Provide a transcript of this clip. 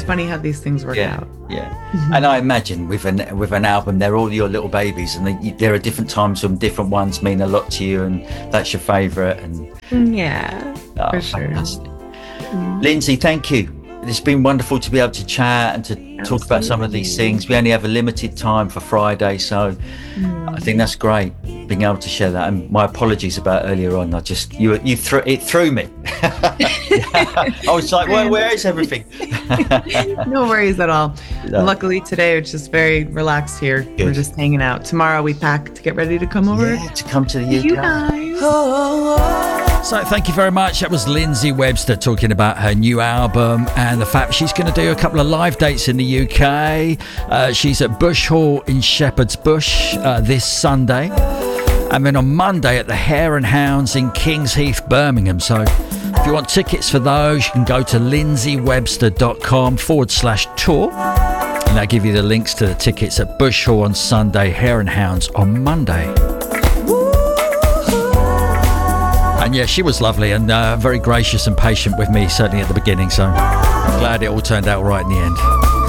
funny how these things work out. Yeah. And I imagine with an album, they're all your little babies, and there are different times when different ones mean a lot to you, and that's your favourite. And for sure. Fantastic. Lindsay, thank you. It's been wonderful to be able to chat and to talk about some of these things. We only have a limited time for Friday, so I think that's great, being able to share that. And my apologies about earlier on. It threw me. I was like, where is everything? No worries at all. No. Luckily today it's just very relaxed here. Good. We're just hanging out. Tomorrow we pack to get ready to come over. Yeah, to come to the UK. You guys. So thank you very much. That was Lindsay Webster talking about her new album and the fact she's going to do a couple of live dates in the UK. She's at Bush Hall in Shepherd's Bush this Sunday, and then on Monday at the Hare and Hounds in Kings Heath, Birmingham. So if you want tickets for those, you can go to lindsaywebster.com/tour, and that'll give you the links to the tickets at Bush Hall on Sunday, Hare and Hounds on Monday. And yeah, she was lovely and very gracious and patient with me, certainly at the beginning. So I'm glad it all turned out right in the end.